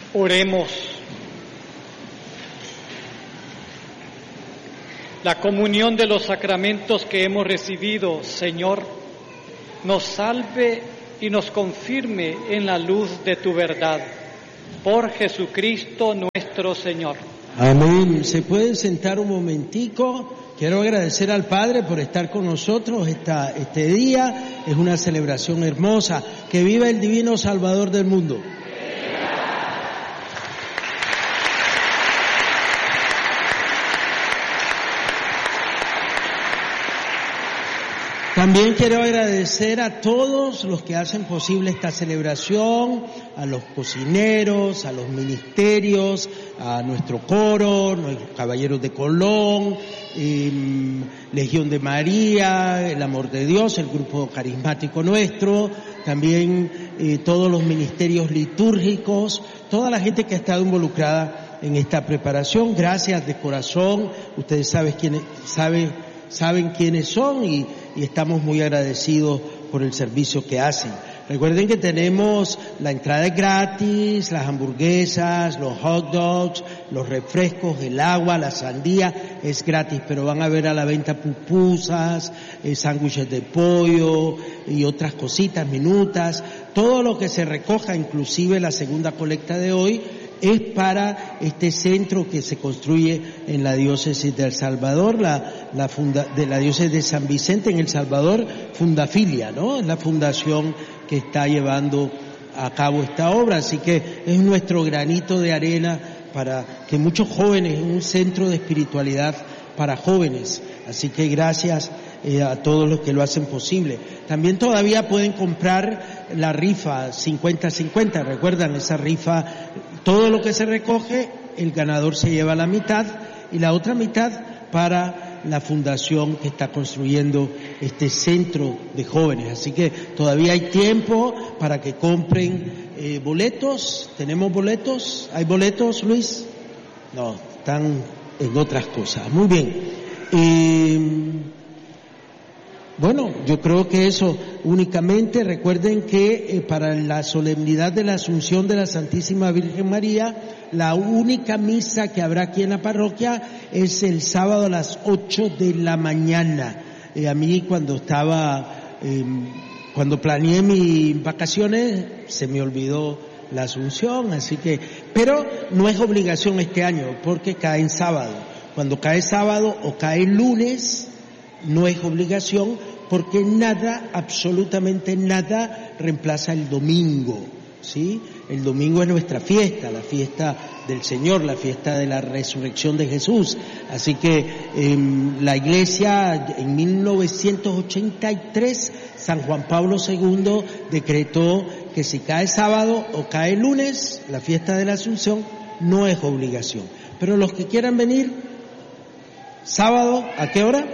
Oremos. La comunión de los sacramentos que hemos recibido, Señor, nos salve y nos confirme en la luz de tu verdad. Por Jesucristo nuestro Señor. Amén. ¿Se pueden sentar un momentico? Quiero agradecer al Padre por estar con nosotros este día. Es una celebración hermosa. Que viva el divino Salvador del mundo. También quiero agradecer a todos los que hacen posible esta celebración, a los cocineros, a los ministerios, a nuestro coro, los Caballeros de Colón, Legión de María, el Amor de Dios, el grupo carismático nuestro, también todos los ministerios litúrgicos, toda la gente que ha estado involucrada en esta preparación. Gracias de corazón, ustedes saben quiénes son y estamos muy agradecidos por el servicio que hacen. Recuerden que tenemos, la entrada es gratis, las hamburguesas, los hot dogs, los refrescos, el agua, la sandía es gratis, pero van a ver a la venta pupusas, sándwiches de pollo y otras cositas, minutas. Todo lo que se recoja, inclusive la segunda colecta de hoy, es para este centro que se construye en la diócesis de El Salvador, de la diócesis de San Vicente en El Salvador, Fundafilia, ¿no? Es la fundación que está llevando a cabo esta obra, así que es nuestro granito de arena para que muchos jóvenes, un centro de espiritualidad para jóvenes, así que gracias a todos los que lo hacen posible. También todavía pueden comprar la rifa 50-50, recuerdan esa rifa, todo lo que se recoge, el ganador se lleva la mitad y la otra mitad para la fundación que está construyendo este centro de jóvenes. Así que todavía hay tiempo para que compren boletos. ¿Tenemos boletos? ¿Hay boletos, Luis? No, están en otras cosas. Muy bien. Bueno, yo creo que eso únicamente. Recuerden que para la solemnidad de la Asunción de la Santísima Virgen María, la única misa que habrá aquí en la parroquia es el sábado a las 8 de la mañana. A mí cuando planeé mis vacaciones se me olvidó la Asunción, así que, pero no es obligación este año porque cae en sábado. Cuando cae sábado o cae lunes, no es obligación porque nada, absolutamente nada, reemplaza el domingo, ¿sí? El domingo es nuestra fiesta, la fiesta del Señor, la fiesta de la resurrección de Jesús. Así que la Iglesia en 1983, San Juan Pablo II decretó que si cae sábado o cae lunes, la fiesta de la Asunción no es obligación. Pero los que quieran venir, sábado, ¿a qué hora?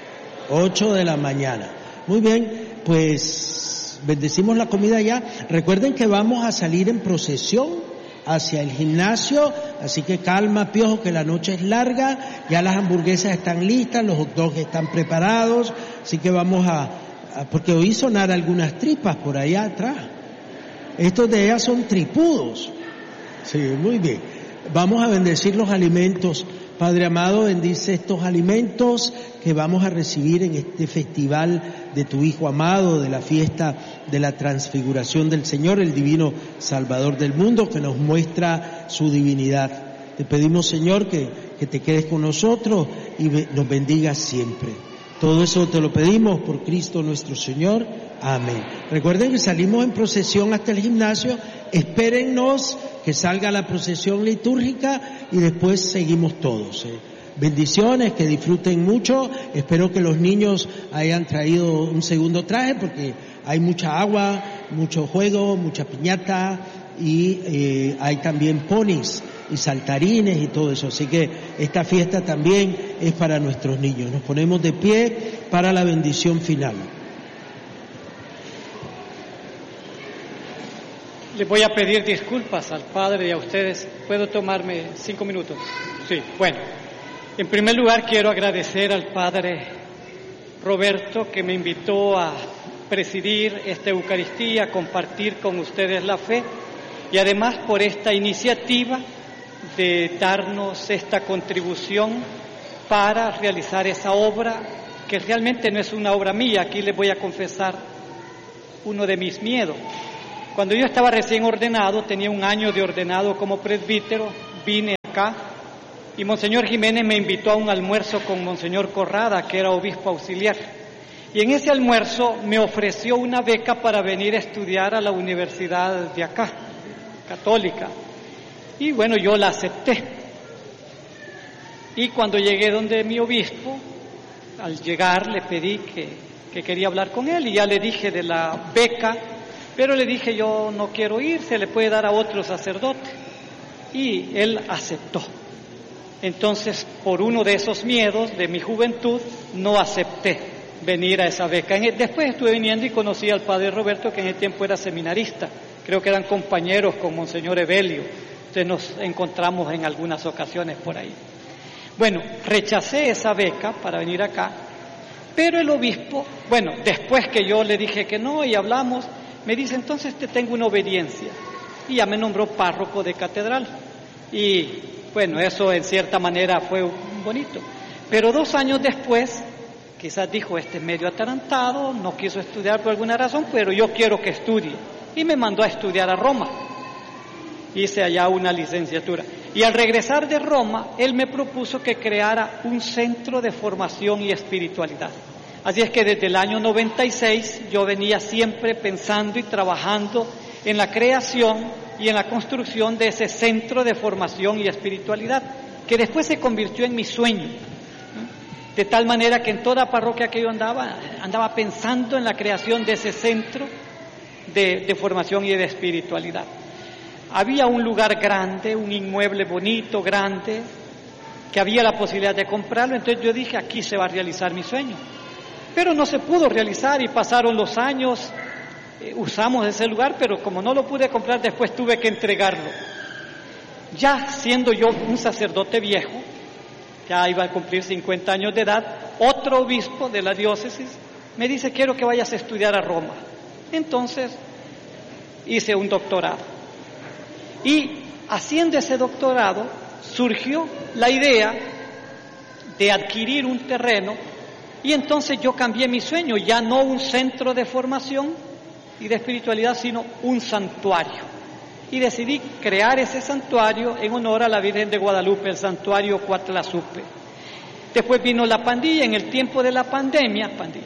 8 de la mañana. Muy bien, pues bendecimos la comida ya. Recuerden que vamos a salir en procesión hacia el gimnasio, así que calma, piojo, que la noche es larga, ya las hamburguesas están listas, los hot dogs están preparados, así que vamos porque oí sonar algunas tripas por allá atrás. Estos de ellas son tripudos. Sí, muy bien. Vamos a bendecir los alimentos. Padre amado, bendice estos alimentos que vamos a recibir en este festival de tu Hijo amado, de la fiesta de la transfiguración del Señor, el divino Salvador del mundo, que nos muestra su divinidad. Te pedimos, Señor, que te quedes con nosotros y nos bendigas siempre. Todo eso te lo pedimos por Cristo nuestro Señor. Amén. Recuerden que salimos en procesión hasta el gimnasio. Espérennos que salga la procesión litúrgica y después seguimos todos. Bendiciones, que disfruten mucho. Espero que los niños hayan traído un segundo traje porque hay mucha agua, mucho juego, mucha piñata y hay también ponis y saltarines y todo eso. Así que esta fiesta también es para nuestros niños. Nos ponemos de pie para la bendición final. Les voy a pedir disculpas al Padre y a ustedes. ¿Puedo tomarme 5 minutos? Sí, bueno. En primer lugar quiero agradecer al Padre Roberto que me invitó a presidir esta Eucaristía, a compartir con ustedes la fe. y además por esta iniciativa de darnos esta contribución para realizar esa obra, que realmente no es una obra mía. Aquí les voy a confesar uno de mis miedos. Cuando yo estaba recién ordenado, tenía 1 año de ordenado como presbítero, vine acá y Monseñor Jiménez me invitó a un almuerzo con Monseñor Corrada, que era obispo auxiliar. Y en ese almuerzo me ofreció una beca para venir a estudiar a la universidad de acá, católica. Y bueno, yo la acepté. Y cuando llegué donde mi obispo, al llegar le pedí que quería hablar con él y ya le dije de la beca, pero le dije yo no quiero ir, se le puede dar a otro sacerdote. Y él aceptó. Entonces, por uno de esos miedos de mi juventud, no acepté venir a esa beca. Después estuve viniendo y conocí al padre Roberto, que en ese tiempo era seminarista. Creo que eran compañeros con Monseñor Evelio. Entonces nos encontramos en algunas ocasiones por ahí. Bueno, rechacé esa beca para venir acá, pero el obispo, bueno, después que yo le dije que no y hablamos, me dice, entonces te tengo una obediencia. Y ya me nombró párroco de catedral. Y bueno, eso en cierta manera fue bonito. Pero 2 años después, quizás dijo, este es medio atarantado, no quiso estudiar por alguna razón, pero yo quiero que estudie. Y me mandó a estudiar a Roma. Hice allá una licenciatura. Y al regresar de Roma, él me propuso que creara un centro de formación y espiritualidad. Así es que desde el año 96 yo venía siempre pensando y trabajando en la creación y en la construcción de ese centro de formación y espiritualidad, que después se convirtió en mi sueño. De tal manera que en toda parroquia que yo andaba pensando en la creación de ese centro de formación y de espiritualidad. Había un lugar grande, un inmueble bonito, grande, que había la posibilidad de comprarlo, entonces yo dije, aquí se va a realizar mi sueño. Pero no se pudo realizar y pasaron los años, usamos ese lugar, pero como no lo pude comprar, después tuve que entregarlo. Ya siendo yo un sacerdote viejo, ya iba a cumplir 50 años de edad, otro obispo de la diócesis me dice, quiero que vayas a estudiar a Roma. Entonces hice un doctorado. Y haciendo ese doctorado surgió la idea de adquirir un terreno y entonces yo cambié mi sueño, ya no un centro de formación y de espiritualidad, sino un santuario. Y decidí crear ese santuario en honor a la Virgen de Guadalupe, el santuario Cuatlasupe. Después vino la pandilla, en el tiempo de la pandemia,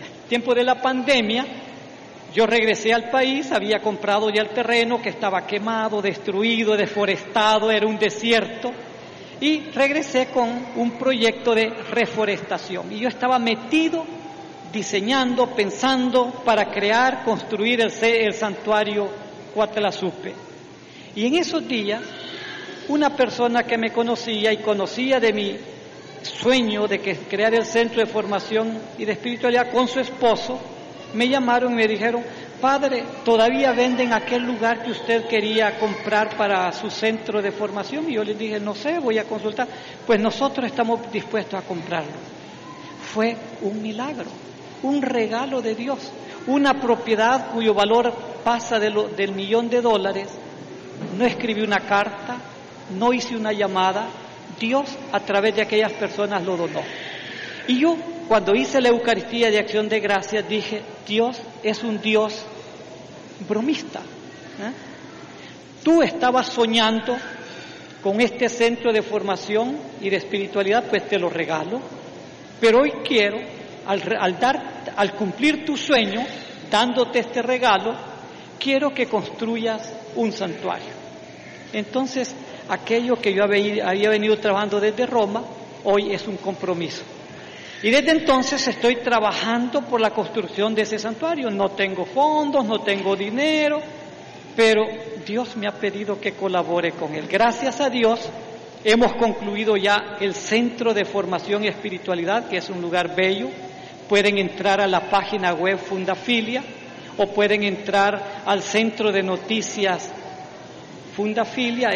yo regresé al país, había comprado ya el terreno que estaba quemado, destruido, deforestado, era un desierto, y regresé con un proyecto de reforestación. Y yo estaba metido, diseñando, pensando para crear, construir el santuario Cuatlasupe. Y en esos días, una persona que me conocía y conocía de mi sueño de crear el centro de formación y de espiritualidad con su esposo, me llamaron y me dijeron, padre, ¿todavía venden aquel lugar que usted quería comprar para su centro de formación? Y yo les dije, no sé, voy a consultar. Pues nosotros estamos dispuestos a comprarlo. Fue un milagro, un regalo de Dios, una propiedad cuyo valor pasa del $1.000.000. No escribí una carta, no hice una llamada, Dios a través de aquellas personas lo donó. Y yo, cuando hice la Eucaristía de Acción de Gracias, dije, Dios es un Dios bromista. Tú estabas soñando con este centro de formación y de espiritualidad, pues te lo regalo, pero hoy quiero, al cumplir tu sueño, dándote este regalo, quiero que construyas un santuario. Entonces, aquello que yo había venido trabajando desde Roma, hoy es un compromiso. Y desde entonces estoy trabajando por la construcción de ese santuario. No tengo fondos, no tengo dinero, pero Dios me ha pedido que colabore con él. Gracias a Dios hemos concluido ya el Centro de Formación y Espiritualidad, que es un lugar bello. Pueden entrar a la página web Fundafilia o pueden entrar al Centro de Noticias Fundafilia,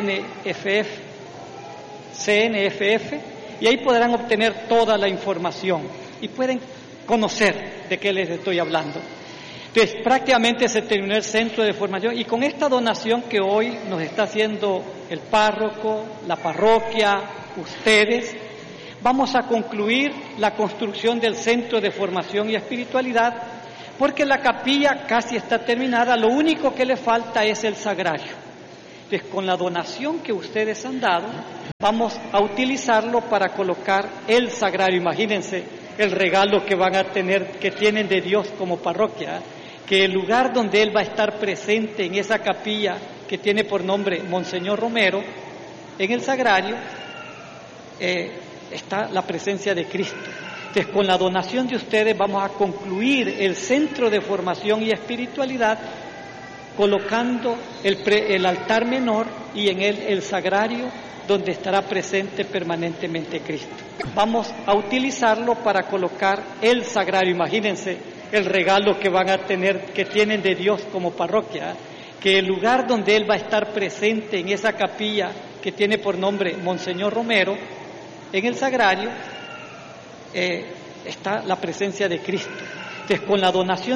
CNFF, y ahí podrán obtener toda la información y pueden conocer de qué les estoy hablando. Entonces, prácticamente se terminó el centro de formación y con esta donación que hoy nos está haciendo el párroco, la parroquia, ustedes, vamos a concluir la construcción del centro de formación y espiritualidad, porque la capilla casi está terminada, lo único que le falta es el sagrario. Entonces, con la donación que ustedes han dado, vamos a utilizarlo para colocar el sagrario. Imagínense el regalo que van a tener, que tienen de Dios como parroquia, que el lugar donde Él va a estar presente en esa capilla que tiene por nombre Monseñor Romero, en el sagrario, está la presencia de Cristo. Entonces, con la donación de ustedes vamos a concluir el centro de formación y espiritualidad colocando el altar menor y en él el sagrario donde estará presente permanentemente Cristo. Vamos a utilizarlo para colocar el sagrario. Imagínense el regalo que van a tener, que tienen de Dios como parroquia, que el lugar donde Él va a estar presente en esa capilla que tiene por nombre Monseñor Romero, en el sagrario está la presencia de Cristo. Entonces, con la donación